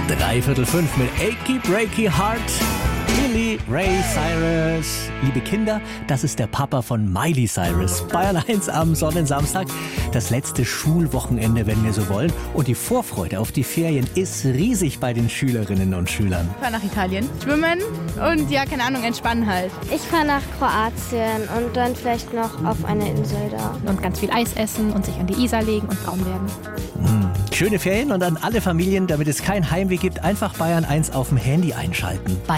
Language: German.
3:45 mit Achy Breaky Heart. Billy Ray Cyrus. Liebe Kinder, das ist der Papa von Miley Cyrus. Bayern 1 am Sonnensamstag. Das letzte Schulwochenende, wenn wir so wollen. Und die Vorfreude auf die Ferien ist riesig bei den Schülerinnen und Schülern. Ich fahre nach Italien. Schwimmen und ja, keine Ahnung, entspannen halt. Ich fahre nach Kroatien und dann vielleicht noch auf eine Insel da. Und ganz viel Eis essen und sich an die Isar legen und braun werden. Schöne Ferien und an alle Familien, damit es kein Heimweh gibt, einfach Bayern 1 auf dem Handy einschalten.